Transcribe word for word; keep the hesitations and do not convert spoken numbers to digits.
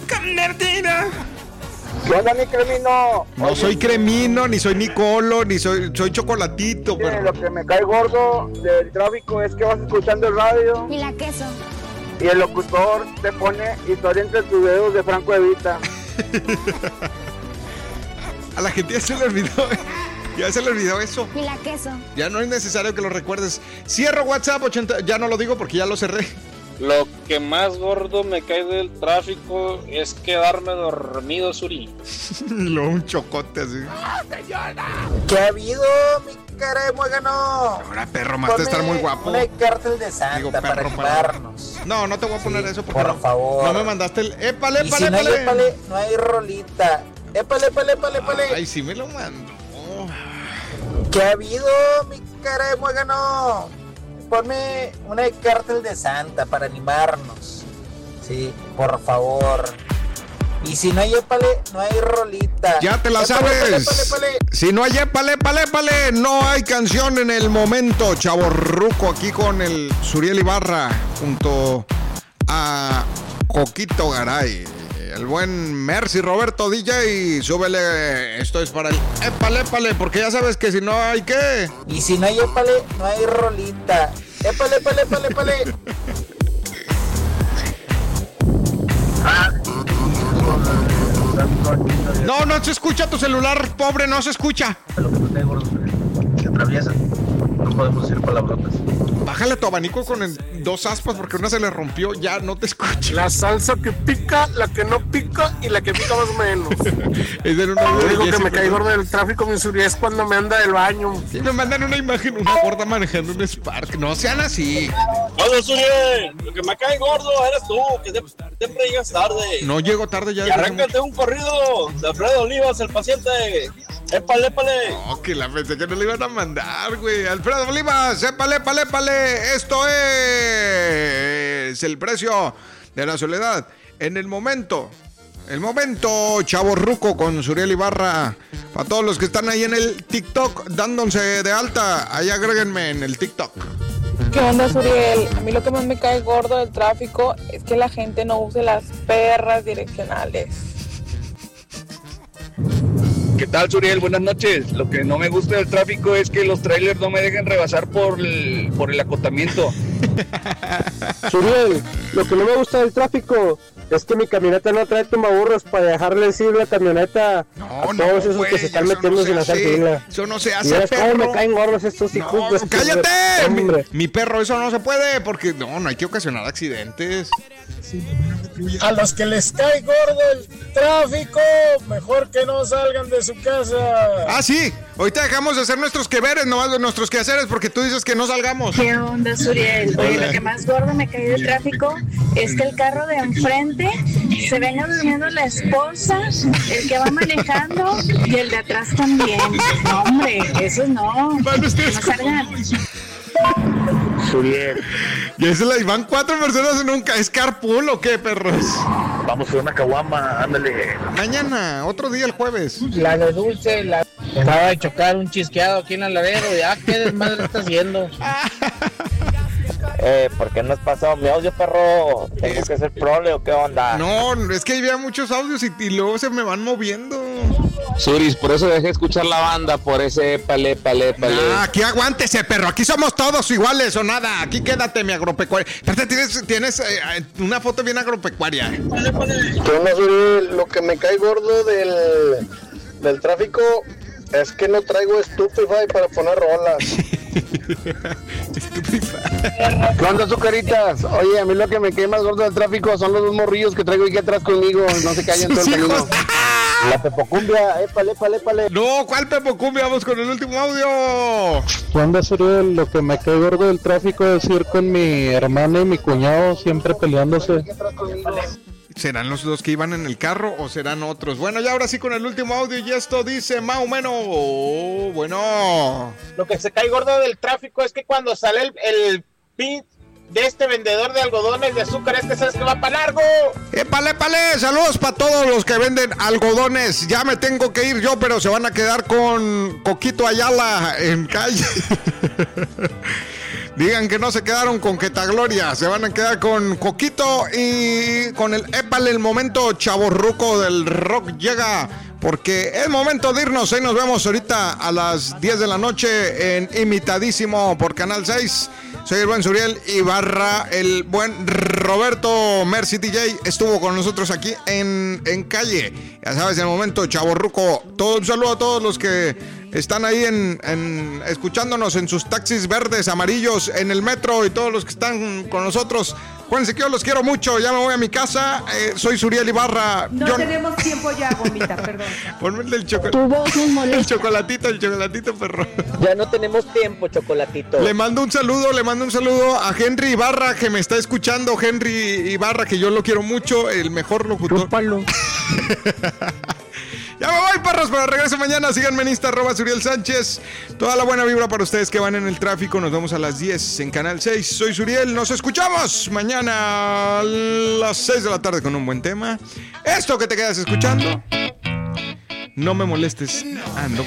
convertido. ¿Qué onda, mi cremino? No Oye, soy cremino, ni soy Nicolo, ni soy, soy chocolatito, mire, pero... lo que me cae gordo del tráfico es que vas escuchando el radio Y la queso. y el locutor te pone historia entre tus dedos de Franco Evita. A la gente ya se le olvidó, ya se le olvidó eso. Y la queso. Ya no es necesario que lo recuerdes. Cierro WhatsApp ochenta, ya no lo digo porque ya lo cerré. Lo que más gordo me cae del tráfico es quedarme dormido, Suri. Luego un chocote así. ¿Qué ha habido, mi cara de muégano? Ahora, perro, más de estar muy guapo. Una cárcel de Santa Digo, para perro, para- animarnos. No, no te voy a poner Sí, eso porque por no, favor. no me mandaste el... ¡Épale, Y épale, si no hay épale! épale, no hay rolita. Épale, épale, épale, épale. Ay, sí me lo mandó. ¿Qué ha habido, mi cara de muégano? Ponme una cárcel de Santa para animarnos. Sí, por favor. Y si no hay épale, no hay rolita. Ya te la Épale, sabes. épale, épale, épale. Si no hay épale, épale, épale, no hay canción en el momento. Chavorruco aquí con el Suriel Ibarra junto a Coquito Garay. El buen Mercy Roberto D J. Súbele, esto es para el épale, épale, porque ya sabes que si no hay qué. Y si no hay épale, no hay rolita. Épale, épale, épale, épale. No, no se escucha tu celular, pobre, no se escucha. Lo que no te gordo se atraviesa. No podemos decir palabrotas. Bájale tu abanico con el- dos aspas porque una se le rompió, ya no te escucho. La salsa que pica, la que no pica y la que pica más o menos. Es de una Lo único que Jessy, me cae pero- gordo del tráfico, mi Suri, es cuando me anda del baño. Sí, me mandan una imagen, una gorda manejando un Spark. No sean así. Hola, Suri, lo que me cae gordo eres tú, que siempre, siempre llegas tarde. No llego tarde ya. Y arráncate un corrido de Alfredo Olivas, el paciente. Épale, épale. No, que la pensé que no le iban a mandar, güey. Alfredo Olivas, épale, épale, épale. Esto es el precio de la soledad en el momento. El momento, Chavorruco con Suriel Ibarra. Para todos los que están ahí en el TikTok dándose de alta, ahí agréguenme en el TikTok. ¿Qué onda, Suriel? A mí lo que más me cae gordo del tráfico es que la gente no use las perras direccionales. ¿Qué tal, Suriel? Buenas noches. Lo que no me gusta del tráfico es que los trailers no me dejen rebasar por el, por el acotamiento. Suriel, lo que no me gusta del tráfico es que mi camioneta no trae tumbaburros para dejarle decir la camioneta No, a todos no, esos güey, que se están eso metiendo no se sin hacer hace. fila. Eso no se Y hace, verás cómo perro. me caen gordos estos hijos No, de su- cállate. Mi, Hombre. mi perro, eso no se puede porque no, no hay que ocasionar accidentes. A los que les cae gordo el tráfico, mejor que no salgan de su casa. Ah, sí. Ahorita dejamos de hacer nuestros queveres, nomás de nuestros quehaceres, porque tú dices que no salgamos. ¿Qué onda, Suriel? Oye, Hola. lo que más gordo me cae del tráfico es que el carro de enfrente se venga durmiendo la esposa, el que va manejando y el de atrás también. No, hombre, eso no. Van ustedes No como- salgan. Suriel, Y esa es la, van cuatro personas en un ca- ¿es carpool o qué, perros? Vamos por una caguama, ándale. Mañana, otro día el jueves. La de dulce, la... Acaba de chocar un chisqueado aquí en el ladero. Ya, ¿qué desmadre está haciendo? eh, ¿por qué no has pasado mi audio, perro? ¿Tengo que ser prole o qué onda? No, es que había muchos audios y, y luego se me van moviendo. Suris, por eso dejé escuchar la banda, por ese épale, épale, épale. Ah, aquí aguántese, perro. Aquí somos todos iguales o nada. Aquí quédate, mi agropecuaria. Aparte, tienes, tienes eh, una foto bien agropecuaria. ¿Qué onda, Suriel? Lo que me cae gordo del, del tráfico es que no traigo Stupefy para poner rolas. ¿Qué onda, Zucaritas? Oye, a mí lo que me cae más gordo del tráfico son los dos morrillos que traigo aquí atrás conmigo. No se callan todo el Sus camino. hijos. La pepocumbia, épale, épale, épale. No, ¿cuál Pepo Cumbia? Vamos con el último audio. ¿Qué onda, Suriel? Lo que me cae gordo del tráfico es ir con mi hermana y mi cuñado siempre peleándose. ¿Serán los dos que iban en el carro o serán otros? Bueno, ya ahora sí con el último audio y esto dice más o menos. Oh, bueno. Lo que se cae gordo del tráfico es que cuando sale el, el pin de este vendedor de algodones de azúcar, este sabes que va para largo. ¡Épale, épale! Saludos para todos los que venden algodones. Ya me tengo que ir yo, pero se van a quedar con Coquito Ayala en calle. Digan que no se quedaron con Quetagloria, se van a quedar con Coquito y con el épale, el momento chavorruco del rock llega, porque es momento de irnos. Ahí nos vemos ahorita a las diez de la noche en Imitadísimo por Canal seis. Soy el buen Suriel Ibarra, el buen Roberto Mercy D J estuvo con nosotros aquí en, en calle. Ya sabes, en el momento chavorruco. Todo un saludo a todos los que están ahí en, en escuchándonos en sus taxis verdes, amarillos, en el metro y todos los que están con nosotros. Acuérdense que yo los quiero mucho, ya me voy a mi casa. Eh, soy Suriel Ibarra. No yo... tenemos tiempo ya, gomita, perdón. Ponme el, choco... Tu voz nos molesta. el chocolatito, el chocolatito, perro. Ya no tenemos tiempo, chocolatito. Le mando un saludo, le mando un saludo a Henry Ibarra, que me está escuchando. Henry Ibarra, que yo lo quiero mucho, el mejor locutor. Chúpalo. Ya me voy, perros, pero regreso mañana. Síganme en Insta, arroba Suriel Sánchez. Toda la buena vibra para ustedes que van en el tráfico. Nos vemos a las diez en Canal seis. Soy Suriel, nos escuchamos mañana a las seis de la tarde con un buen tema. Esto que te quedas escuchando, no me molestes, ando